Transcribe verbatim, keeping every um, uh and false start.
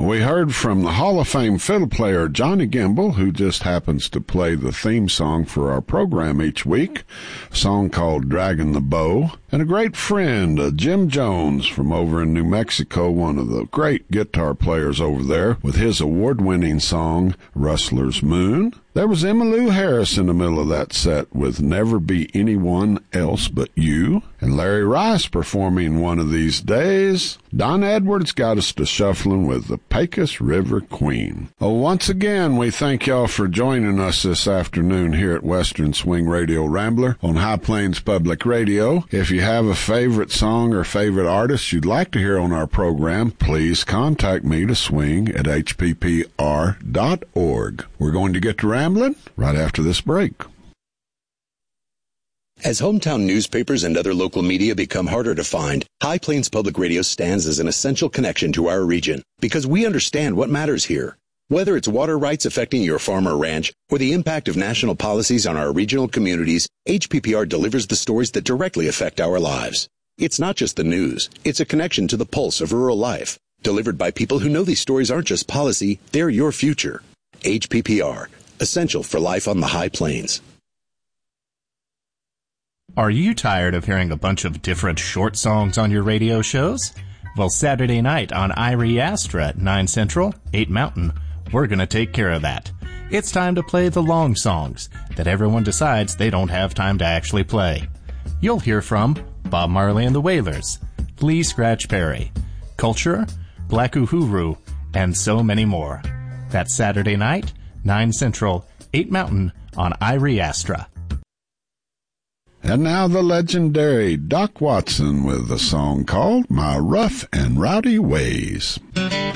We heard from the Hall of Fame fiddle player Johnny Gimble, who just happens to play the theme song for our program each week, a song called Dragging the Bow, and a great friend, uh, Jim Jones from over in New Mexico, one of the great guitar players over there, with his award-winning song, Rustler's Moon. There was Emmylou Harris in the middle of that set with Never Be Anyone Else But You, and Larry Rice performing One of These Days. Don Edwards got us to shuffling with the Pecos River Queen. Oh, once again, we thank y'all for joining us this afternoon here at Western Swing Radio Rambler on High Plains Public Radio. If you have a favorite song or favorite artist you'd like to hear on our program, please contact me to swing at h p p r dot org. We're going to get to rambling right after this break. As hometown newspapers and other local media become harder to find, High Plains Public Radio stands as an essential connection to our region because we understand what matters here. Whether it's water rights affecting your farm or ranch or the impact of national policies on our regional communities, H P P R delivers the stories that directly affect our lives. It's not just the news. It's a connection to the pulse of rural life, delivered by people who know these stories aren't just policy, they're your future. H P P R, essential for life on the High Plains. Are you tired of hearing a bunch of different short songs on your radio shows? Well, Saturday night on I R E Astra at nine Central, eight Mountain, we're going to take care of that. It's time to play the long songs that everyone decides they don't have time to actually play. You'll hear from Bob Marley and the Wailers, Lee Scratch Perry, Culture, Black Uhuru, and so many more. That's Saturday night, nine Central, eight Mountain on I R E Astra. And now the legendary Doc Watson with a song called My Rough and Rowdy Ways.